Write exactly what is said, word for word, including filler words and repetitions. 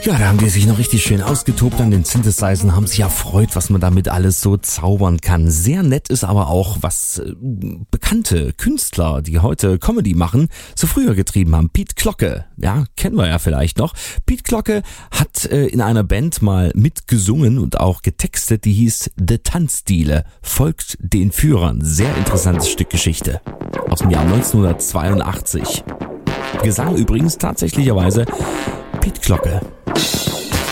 Ja, da haben die sich noch richtig schön ausgetobt an den Synthesizern, haben sich erfreut, was man damit alles so zaubern kann. Sehr nett ist aber auch, was äh, bekannte Künstler, die heute Comedy machen, so früher getrieben haben. Piet Glocke, ja, kennen wir ja vielleicht noch. Piet Glocke hat äh, in einer Band mal mitgesungen und auch getextet, die hieß The Tanzdiele, folgt den Führern. Sehr interessantes Stück Geschichte aus dem Jahr neunzehnhundertzweiundachtzig. Gesang übrigens tatsächlicherweise Piet Glocke.